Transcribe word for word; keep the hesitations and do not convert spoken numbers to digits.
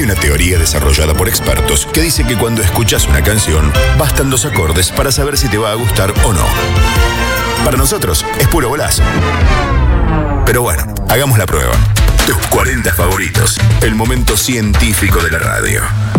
una teoría desarrollada por expertos que dice que cuando escuchas una canción, bastan dos acordes para saber si te va a gustar o no. Para nosotros, es puro golazo. Pero bueno, hagamos la prueba. Tus cuarenta favoritos. El momento científico de la radio.